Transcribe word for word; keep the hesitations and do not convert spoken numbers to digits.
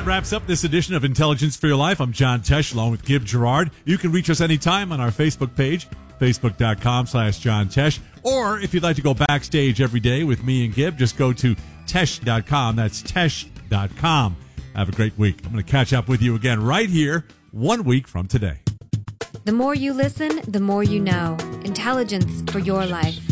that wraps up this edition of Intelligence for Your Life. I'm John Tesh, along with Gib Gerard. You can reach us anytime on our Facebook page, facebook.com slash John Tesh. Or if you'd like to go backstage every day with me and Gib, just go to tesh dot com. That's tesh dot com. Have a great week. I'm going to catch up with you again right here one week from today. The more you listen, the more you know. Intelligence for Your Life.